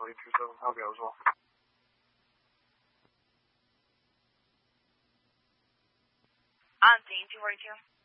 827, how can I help you? Auntie, 242.